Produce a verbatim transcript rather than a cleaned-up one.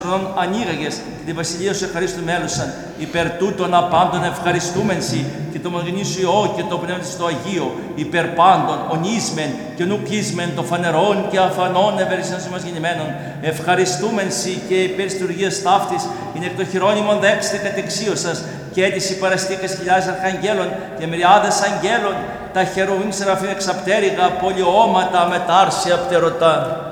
ανοίγαγες και τη βασιλεία σου ευχαριστούμε έλουσαν. Υπέρ τούτων απάντων ευχαριστούμεν σοι και το μονογενή σου Υιό και το πνεύμα στο Αγίο, υπέρ πάντων ονείσμεν και νουπίσμεν το φανερών και αφανών ευερησιών σου μας γεννημένων. Ευχαριστούμεν σοι και υπέρ της λειτουργίας ταύτης είναι εκ το χειρόνιμον δέξτε κατεξίω σας και έτηση παραστήκας χιλιάδες αρχαγγέλων και μυριάδες αγγέλων, τα χερουβίμ σεραφείμ εξαπτέρυγα, πολυώματα μετάρσια πτερωτά.